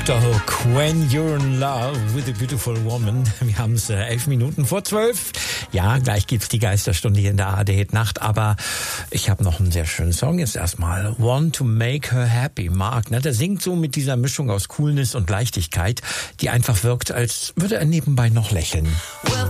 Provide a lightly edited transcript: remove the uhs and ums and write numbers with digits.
Doch, When You're in Love with a Beautiful Woman. Wir haben es 11 Minuten vor 12. Ja, gleich gibt's die Geisterstunde hier in der ARD Nacht, aber ich habe noch einen sehr schönen Song jetzt erstmal. Want to Make Her Happy, Mark. Ne, der singt so mit dieser Mischung aus Coolness und Leichtigkeit, die einfach wirkt, als würde er nebenbei noch lächeln. Well,